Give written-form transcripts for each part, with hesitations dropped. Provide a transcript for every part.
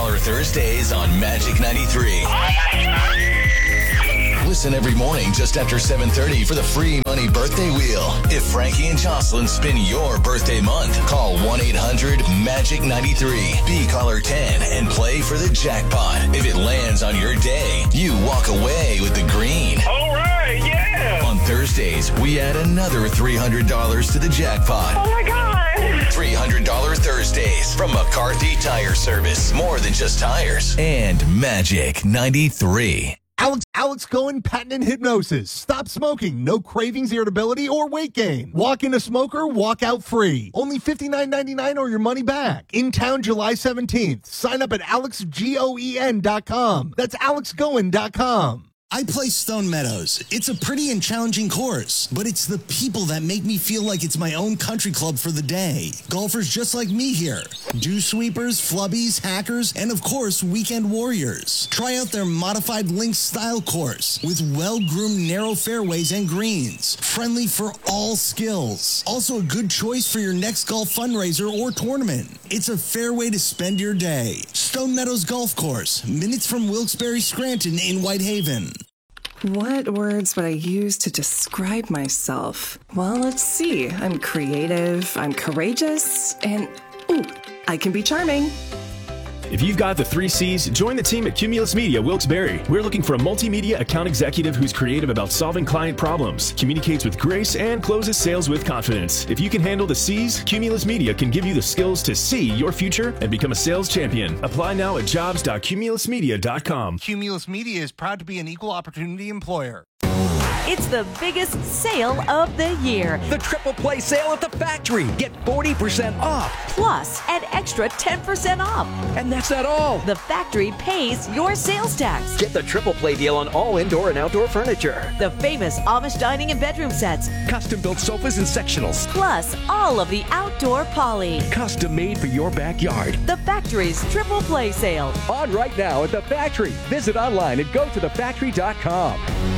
Thursdays on Magic 93. Listen every morning just after 7:30 for the free money birthday wheel. If Frankie and Jocelyn spin your birthday month, call 1-800-MAGIC-93. Be caller 10 and play for the jackpot. If it lands on your day, you walk away with the green. All right, yeah. On Thursdays, we add another $300 to the jackpot. Oh my God. $300 Thursdays from McCarthy Tire Service. More than just tires. And Magic 93. Alex Goen, patent and hypnosis. Stop smoking. No cravings, irritability, or weight gain. Walk in a smoker, walk out free. Only $59.99 or your money back. In town July 17th. Sign up at alexgoen.com. That's alexgoen.com. I play Stone Meadows. It's a pretty and challenging course, but it's the people that make me feel like it's my own country club for the day. Golfers just like me here. Dew sweepers, flubbies, hackers, and of course, weekend warriors. Try out their modified links style course with well-groomed narrow fairways and greens. Friendly for all skills. Also a good choice for your next golf fundraiser or tournament. It's a fair way to spend your day. Stone Meadows Golf Course, minutes from Wilkes-Barre Scranton in Whitehaven. What words would I use to describe myself? Well, let's see. I'm creative, I'm courageous, and, I can be charming. If you've got the 3 C's, join the team at Cumulus Media Wilkes-Barre. We're looking for a multimedia account executive who's creative about solving client problems, communicates with grace, and closes sales with confidence. If you can handle the C's, Cumulus Media can give you the skills to see your future and become a sales champion. Apply now at jobs.cumulusmedia.com. Cumulus Media is proud to be an equal opportunity employer. It's the biggest sale of the year. The Triple Play sale at the factory. Get 40% off. Plus, an extra 10% off. And that's not all. The factory pays your sales tax. Get the Triple Play deal on all indoor and outdoor furniture. The famous Amish dining and bedroom sets. Custom-built sofas and sectionals. Plus, all of the outdoor poly. Custom made for your backyard. The factory's Triple Play sale. On right now at the factory. Visit online and go to thefactory.com.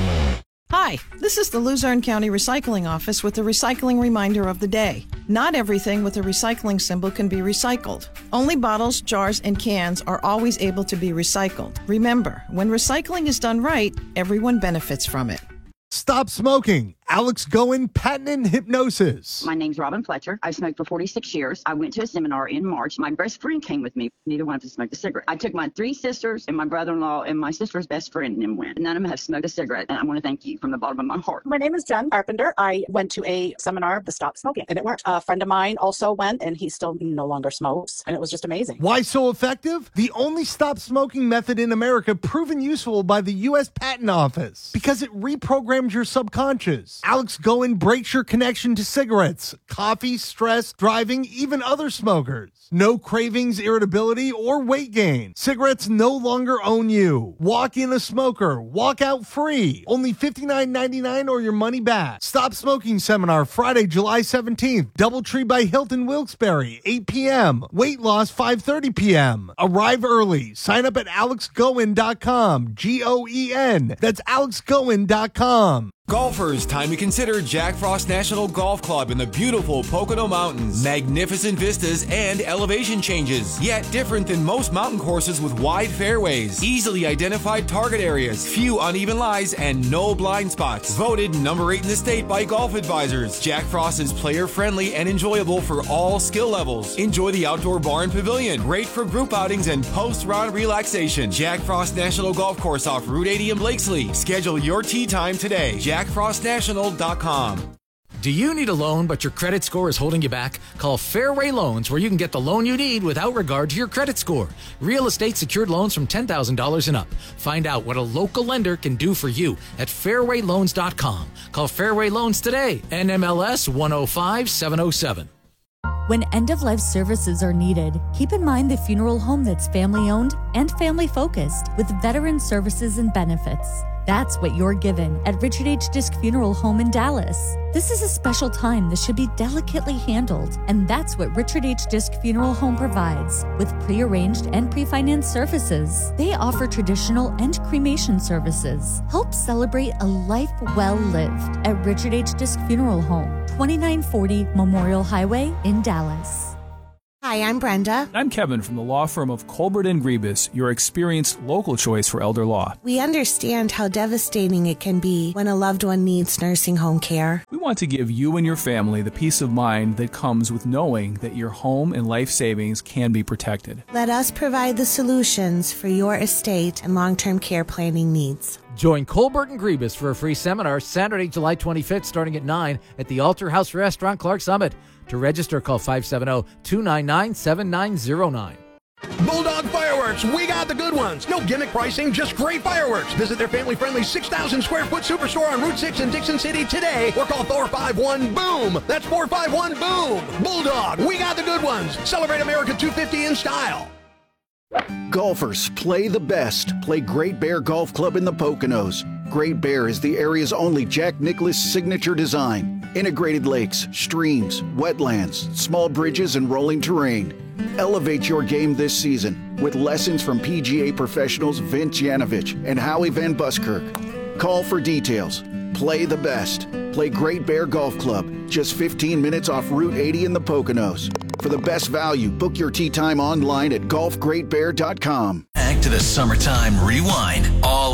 Hi, this is the Luzerne County Recycling Office with a recycling reminder of the day. Not everything with a recycling symbol can be recycled. Only bottles, jars, and cans are always able to be recycled. Remember, when recycling is done right, everyone benefits from it. Stop smoking. Alex Goen, patent and hypnosis. My name's Robin Fletcher. I've smoked for 46 years. I went to a seminar in March. My best friend came with me. Neither one of us smoked a cigarette. I took my 3 sisters and my brother-in-law and my sister's best friend and went. None of them have smoked a cigarette, and I want to thank you from the bottom of my heart. My name is Jen Carpenter. I went to a seminar of the Stop Smoking, and it worked. A friend of mine also went, and he still no longer smokes, and it was just amazing. Why so effective? The only stop smoking method in America proven useful by the U.S. Patent Office because it reprograms your subconscious. Alex Goen breaks your connection to cigarettes, coffee, stress, driving, even other smokers. No cravings, irritability, or weight gain. Cigarettes no longer own you. Walk in a smoker. Walk out free. Only $59.99 or your money back. Stop Smoking Seminar, Friday, July 17th. Doubletree by Hilton Wilkes-Barre, 8 p.m. Weight loss, 5:30 p.m. Arrive early. Sign up at alexgoen.com. G-O-E-N. That's alexgoen.com. Golfers, time to consider Jack Frost National Golf Club in the beautiful Pocono Mountains. Magnificent vistas and elevation changes, yet different than most mountain courses with wide fairways, easily identified target areas, few uneven lies, and no blind spots. Voted number 8 in the state by Golf Advisors. Jack Frost is player-friendly and enjoyable for all skill levels. Enjoy the outdoor bar and pavilion, great for group outings and post-round relaxation. Jack Frost National Golf Course off Route 80 in Blakesley. Schedule your tee time today. JackFrostNational.com. Do you need a loan but your credit score is holding you back? Call Fairway Loans where you can get the loan you need without regard to your credit score. Real estate secured loans from $10,000 and up. Find out what a local lender can do for you at fairwayloans.com. Call Fairway Loans today. NMLS 105707. When end-of-life services are needed, keep in mind the funeral home that's family-owned and family-focused with veteran services and benefits. That's what you're given at Richard H. Disk Funeral Home in Dallas. This is a special time that should be delicately handled, and that's what Richard H. Disk Funeral Home provides with pre-arranged and pre-financed services. They offer traditional and cremation services. Help celebrate a life well lived at Richard H. Disk Funeral Home, 2940 Memorial Highway in Dallas. Hi, I'm Brenda. I'm Kevin from the law firm of Colbert & Griebus, your experienced local choice for elder law. We understand how devastating it can be when a loved one needs nursing home care. We want to give you and your family the peace of mind that comes with knowing that your home and life savings can be protected. Let us provide the solutions for your estate and long-term care planning needs. Join Colbert & Griebus for a free seminar Saturday, July 25th, starting at 9 at the Altar House Restaurant, Clark Summit. To register, call 570-299-7909. Bulldog Fireworks, we got the good ones. No gimmick pricing, just great fireworks. Visit their family-friendly 6,000 square foot superstore on Route 6 in Dixon City today or call 451-BOOM. That's 451-BOOM. Bulldog, we got the good ones. Celebrate America 250 in style. Golfers, play the best. Play Great Bear Golf Club in the Poconos. Great Bear is the area's only Jack Nicklaus signature design. Integrated lakes, streams, wetlands, small bridges, and rolling terrain. Elevate your game this season with lessons from PGA professionals Vince Yanovich and Howie Van Buskirk. Call for details. Play the best. Play Great Bear Golf Club, just 15 minutes off Route 80 in the Poconos. For the best value, book your tee time online at golfgreatbear.com. Back to the Summertime Rewind. All